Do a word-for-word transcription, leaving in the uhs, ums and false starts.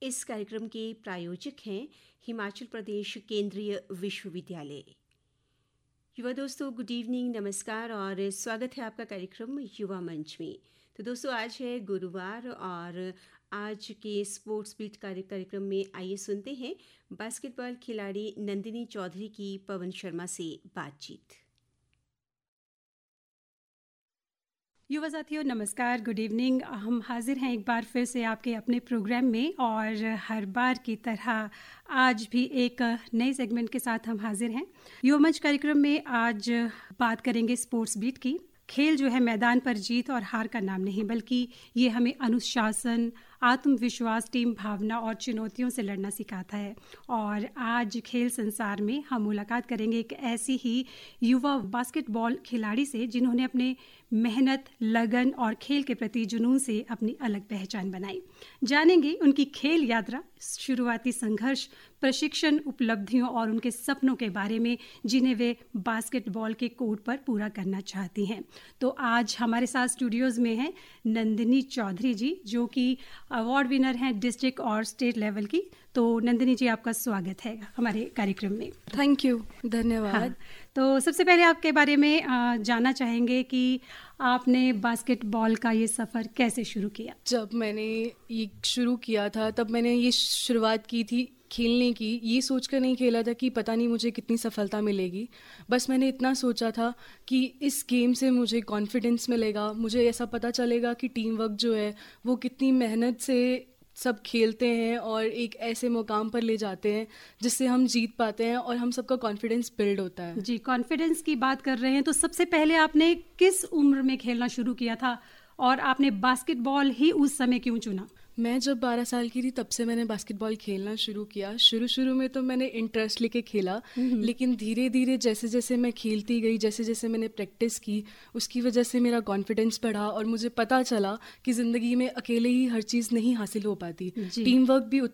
इस कार्यक्रम के प्रायोजक हैं हिमाचल प्रदेश केंद्रीय विश्वविद्यालय। युवा दोस्तों, गुड इवनिंग, नमस्कार और स्वागत है आपका कार्यक्रम युवा मंच में। तो दोस्तों, आज है गुरुवार और आज के स्पोर्ट्स बीट कार्यक्रम में आइए सुनते हैं बास्केटबॉल खिलाड़ी नंदिनी चौधरी की पवन शर्मा से बातचीत। युवा साथियों, नमस्कार, गुड इवनिंग। हम हाजिर हैं एक बार फिर से आपके अपने प्रोग्राम में और हर बार की तरह आज भी एक नए सेगमेंट के साथ हम हाजिर हैं। युवा मंच कार्यक्रम में आज बात करेंगे स्पोर्ट्स बीट की। खेल जो है मैदान पर जीत और हार का नाम नहीं, बल्कि ये हमें अनुशासन, आत्मविश्वास, टीम भावना और चुनौतियों से लड़ना सिखाता है। और आज खेल संसार में हम मुलाकात करेंगे एक ऐसी ही युवा बास्केटबॉल खिलाड़ी से जिन्होंने अपने मेहनत, लगन और खेल के प्रति जुनून से अपनी अलग पहचान बनाई। जानेंगे उनकी खेल यात्रा, शुरुआती संघर्ष, प्रशिक्षण, उपलब्धियों और उनके सपनों के बारे में जिन्हें वे बास्केटबॉल के कोर्ट पर पूरा करना चाहती हैं। तो आज हमारे साथ स्टूडियोज़ में हैं नंदिनी चौधरी जी, जो कि अवार्ड विनर हैं डिस्ट्रिक्ट और स्टेट लेवल की। तो नंदिनी जी, आपका स्वागत है हमारे कार्यक्रम में। थैंक यू, धन्यवाद। हाँ, तो सबसे पहले आपके बारे में जानना चाहेंगे कि आपने बास्केटबॉल का ये सफ़र कैसे शुरू किया? जब मैंने ये शुरू किया था तब मैंने ये शुरुआत की थी खेलने की, ये सोचकर नहीं खेला था कि पता नहीं मुझे कितनी सफलता मिलेगी। बस मैंने इतना सोचा था कि इस गेम से मुझे कॉन्फिडेंस मिलेगा, मुझे ऐसा पता चलेगा कि टीम वर्क जो है वो कितनी मेहनत से सब खेलते हैं और एक ऐसे मुकाम पर ले जाते हैं जिससे हम जीत पाते हैं और हम सबका कॉन्फिडेंस बिल्ड होता है। जी, कॉन्फिडेंस की बात कर रहे हैं तो सबसे पहले आपने किस उम्र में खेलना शुरू किया था और आपने बास्केटबॉल ही उस समय क्यों चुना? मैं जब बारह साल की थी तब से मैंने बास्केटबॉल खेलना शुरू किया। शुरू शुरू में तो मैंने इंटरेस्ट लेके खेला, लेकिन धीरे धीरे जैसे जैसे मैं खेलती गई, जैसे जैसे मैंने प्रैक्टिस की, उसकी वजह से मेरा कॉन्फिडेंस बढ़ा और मुझे पता चला कि ज़िंदगी में अकेले ही हर चीज़ नहीं हासिल हो पाती, टीम वर्क भी